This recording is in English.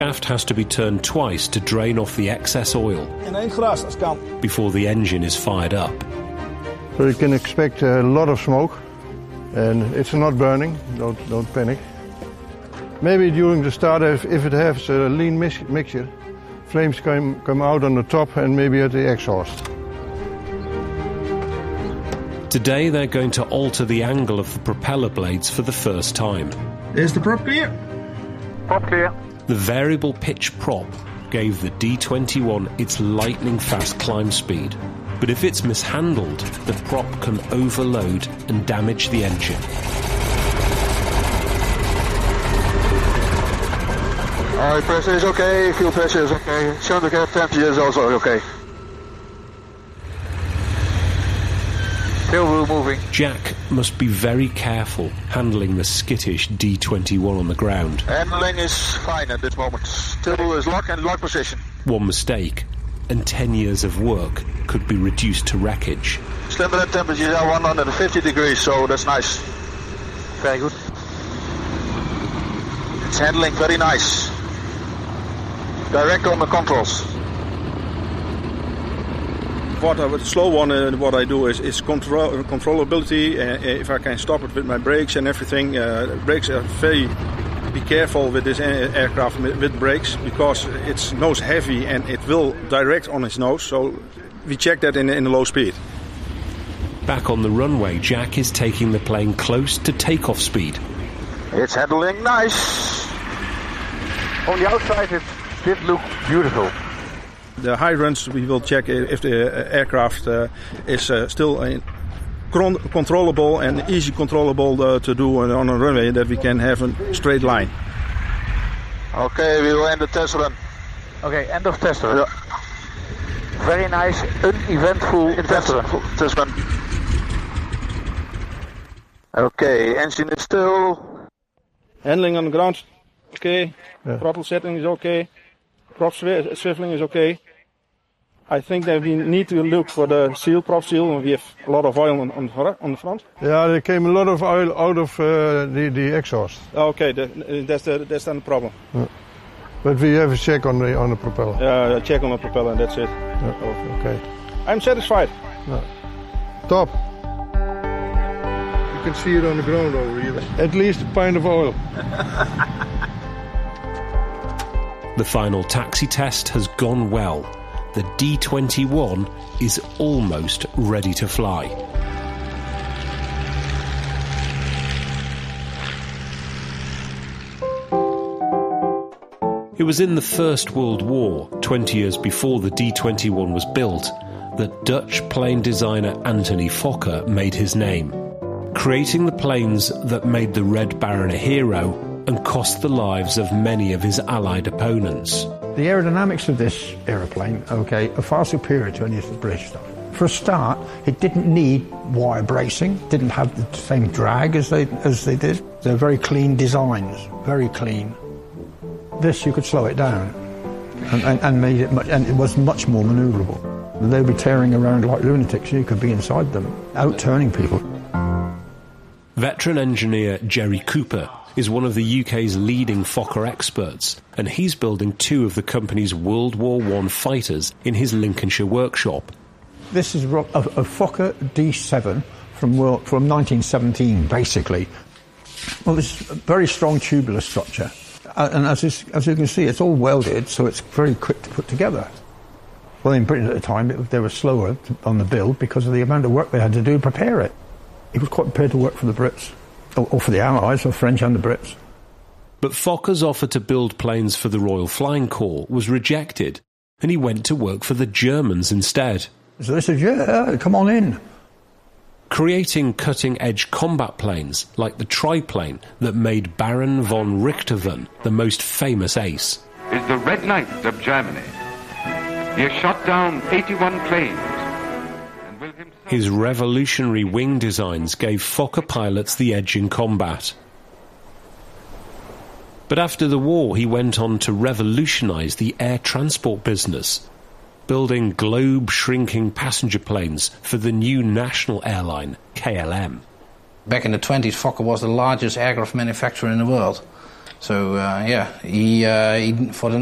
Shaft has to be turned twice to drain off the excess oil before the engine is fired up. So you can expect a lot of smoke, and it's not burning, don't panic. Maybe during the start, if it has a lean mixture, flames come out on the top and maybe at the exhaust. Today they're going to alter the angle of the propeller blades for the first time. Is the prop clear? Prop clear. The variable pitch prop gave the D21 its lightning-fast climb speed. But if it's mishandled, the prop can overload and damage the engine. Oil pressure is okay, fuel pressure is okay, cylinder cap temperature is also okay. Still wheel moving. Jack must be very careful handling the skittish D21 on the ground. Handling is fine at this moment. Still is lock and lock position. One mistake, and 10 years of work could be reduced to wreckage. Cylinder temperature is 150 degrees, so that's nice. Very good. It's handling very nice. Direct on the controls. What I would slow one, what I do is controllability. If I can stop it with my brakes and everything, brakes are very. Be careful with this aircraft with brakes because it's nose heavy and it will direct on its nose. So we check that in the low speed. Back on the runway, Jack is taking the plane close to takeoff speed. It's handling nice. On the outside, it did look beautiful. The high runs, we will check if the aircraft is still controllable and easy controllable to do on a runway, that we can have a straight line. Okay, we will end the test run. Okay, end of test run. Yeah. Very nice, uneventful test run. Okay, engine is still. Handling on the ground, okay. Yeah. Throttle setting is okay. Prop swiveling is okay. I think that we need to look for the seal, prop seal, and we have a lot of oil on the front. Yeah, there came a lot of oil out of the exhaust. Okay, that's then the problem. Yeah. But we have a check on the propeller. Yeah, a check on the propeller, and that's it. Yeah. Okay. I'm satisfied. Yeah. Top. You can see it on the ground over here. At least a pint of oil. The final taxi test has gone well. The D21 is almost ready to fly. It was in the First World War, 20 years before the D21 was built, that Dutch plane designer Anthony Fokker made his name, creating the planes that made the Red Baron a hero and cost the lives of many of his Allied opponents. The aerodynamics of this aeroplane, are far superior to any of the British stuff. For a start, it didn't need wire bracing, didn't have the same drag as they did. They're very clean designs, very clean. This, you could slow it down and made it and it was much more manoeuvrable. They'd be tearing around like lunatics, you could be inside them, out-turning people. Veteran engineer Jerry Cooper is one of the UK's leading Fokker experts, and he's building two of the company's World War I fighters in his Lincolnshire workshop. This is a Fokker D7 from 1917, basically. Well, this is a very strong tubular structure, and as you can see, it's all welded, so it's very quick to put together. Well, in Britain at the time, they were slower on the build because of the amount of work they had to do to prepare it. He was quite prepared to work for the Brits. Or for the Allies, or French and the Brits. But Fokker's offer to build planes for the Royal Flying Corps was rejected, and he went to work for the Germans instead. So they said, yeah, come on in. Creating cutting-edge combat planes like the triplane that made Baron von Richthofen the most famous ace. Is the Red Knight of Germany. He has shot down 81 planes. His revolutionary wing designs gave Fokker pilots the edge in combat. But after the war, he went on to revolutionise the air transport business, building globe-shrinking passenger planes for the new national airline, KLM. Back in the 20s, Fokker was the largest aircraft manufacturer in the world. So yeah, he for the